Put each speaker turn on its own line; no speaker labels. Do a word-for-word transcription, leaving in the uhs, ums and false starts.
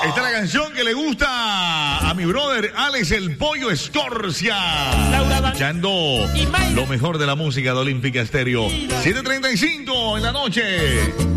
Ahí está la canción que le gusta a mi brother Alex el Pollo Escorcia. Escuchando lo mejor de la música de Olímpica Estéreo. siete treinta y cinco en la noche.